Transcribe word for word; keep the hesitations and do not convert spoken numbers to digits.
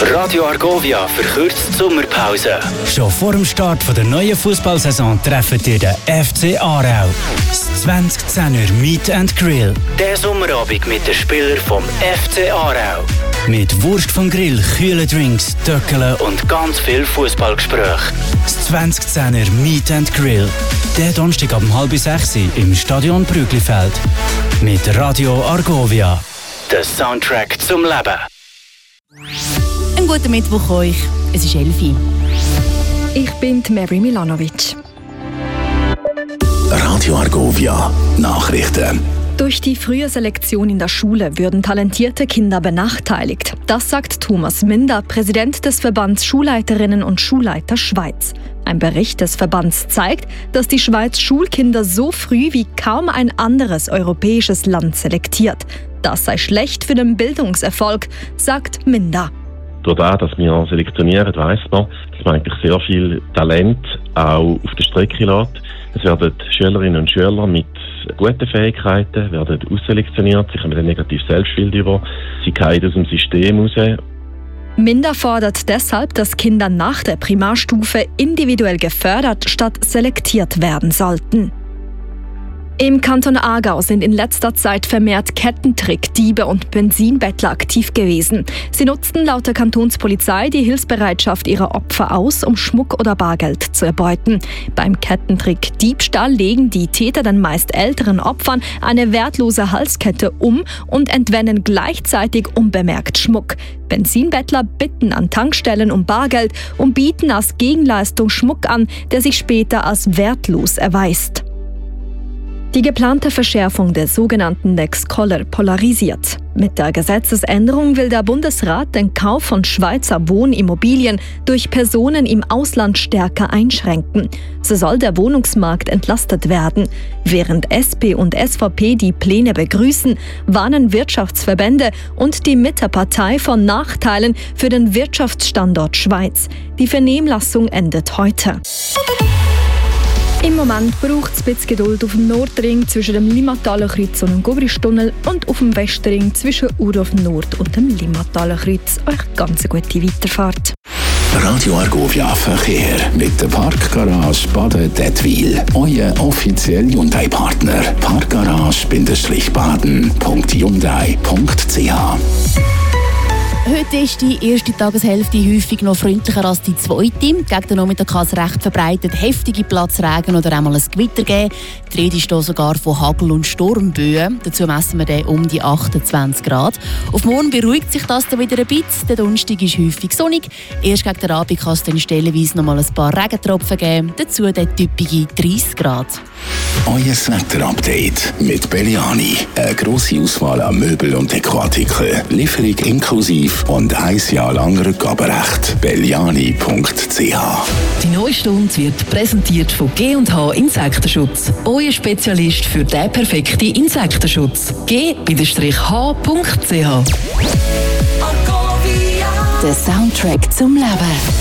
Radio Argovia verkürzt die Sommerpause. Schon vor dem Start der neuen Fußballsaison treffen ihr den F C Aarau. Das zwanzig zehner Meet and Grill. Der Sommerabend mit den Spielern vom F C Aarau. Mit Wurst vom Grill, kühlen Drinks, Töckeln und ganz viel Fußballgespräch. Das zwanzig zehner Meet and Grill. Der Donnerstag ab halb sechs im Stadion Brüglifeld. Mit Radio Argovia. Der Soundtrack zum Leben. Einen guten Mittwoch euch. Es ist Elfi. Ich bin Mary Milanovic. Radio Argovia Nachrichten. Durch die frühe Selektion in der Schule würden talentierte Kinder benachteiligt. Das sagt Thomas Minder, Präsident des Verbands Schulleiterinnen und Schulleiter Schweiz. Ein Bericht des Verbands zeigt, dass die Schweiz Schulkinder so früh wie kaum ein anderes europäisches Land selektiert. Das sei schlecht für den Bildungserfolg, sagt Minder. Durch das, dass wir selektionieren, weiss man, dass man eigentlich sehr viel Talent auch auf der Strecke lässt. Es werden Schülerinnen und Schüler mit guten Fähigkeiten werden ausselektioniert, sie kommen ein negatives Selbstbild über, sie fallen aus dem System raus. Minder fordert deshalb, dass Kinder nach der Primarstufe individuell gefördert statt selektiert werden sollten. Im Kanton Aargau sind in letzter Zeit vermehrt Kettentrickdiebe und Benzinbettler aktiv gewesen. Sie nutzten laut der Kantonspolizei die Hilfsbereitschaft ihrer Opfer aus, um Schmuck oder Bargeld zu erbeuten. Beim Kettentrick-Diebstahl legen die Täter den meist älteren Opfern eine wertlose Halskette um und entwenden gleichzeitig unbemerkt Schmuck. Benzinbettler bitten an Tankstellen um Bargeld und bieten als Gegenleistung Schmuck an, der sich später als wertlos erweist. Die geplante Verschärfung der sogenannten Lex Koller polarisiert. Mit der Gesetzesänderung will der Bundesrat den Kauf von Schweizer Wohnimmobilien durch Personen im Ausland stärker einschränken. So soll der Wohnungsmarkt entlastet werden. Während S P und S V P die Pläne begrüßen, warnen Wirtschaftsverbände und die Mittepartei von Nachteilen für den Wirtschaftsstandort Schweiz. Die Vernehmlassung endet heute. Im Moment braucht es ein bisschen Geduld auf dem Nordring zwischen dem Limmataler Kreuz und dem Gobristunnel und auf dem Westring zwischen Urdorf Nord und dem Limmataler Kreuz. Euch ganz gute Weiterfahrt. Radio Argovia Verkehr mit der Parkgarage Baden-Dettwil. Euer offizieller Hyundai-Partner. Parkgarage-baden punkt hyundai punkt c h. Heute ist die erste Tageshälfte häufig noch freundlicher als die zweite. Gegen den Nachmittag kann es recht verbreitet heftige Platzregen oder einmal ein Gewitter geben. Die Rede ist hier sogar von Hagel- und Sturmböen. Dazu messen wir dann um die achtundzwanzig Grad. Auf morgen beruhigt sich das dann wieder ein bisschen. Der Donnerstag ist häufig sonnig. Erst gegen den Abend kann es dann stellenweise noch mal ein paar Regentropfen geben. Dazu dann typische dreißig Grad. Euer Wetter-Update mit Belliani. Eine grosse Auswahl an Möbel- und Dekoartikeln. Lieferung inklusive und ein Jahr lang Rückgaberecht. belliani punkt c h. Die neue Stunde wird präsentiert von G und H Insektenschutz. Euer Spezialist für den perfekten Insektenschutz. G H punkt c h. Der Soundtrack zum Leben.